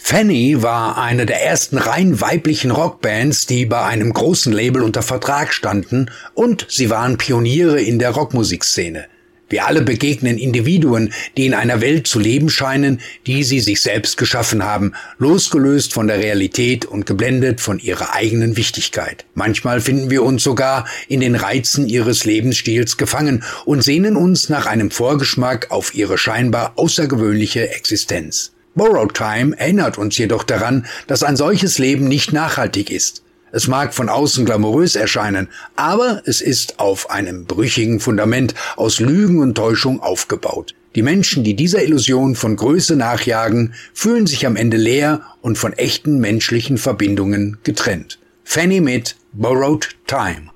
Fanny war eine der ersten rein weiblichen Rockbands, die bei einem großen Label unter Vertrag standen, und sie waren Pioniere in der Rockmusikszene. Wir alle begegnen Individuen, die in einer Welt zu leben scheinen, die sie sich selbst geschaffen haben, losgelöst von der Realität und geblendet von ihrer eigenen Wichtigkeit. Manchmal finden wir uns sogar in den Reizen ihres Lebensstils gefangen und sehnen uns nach einem Vorgeschmack auf ihre scheinbar außergewöhnliche Existenz. Borrowed Time erinnert uns jedoch daran, dass ein solches Leben nicht nachhaltig ist. Es mag von außen glamourös erscheinen, aber es ist auf einem brüchigen Fundament aus Lügen und Täuschung aufgebaut. Die Menschen, die dieser Illusion von Größe nachjagen, fühlen sich am Ende leer und von echten menschlichen Verbindungen getrennt. Fanny mit Borrowed Time.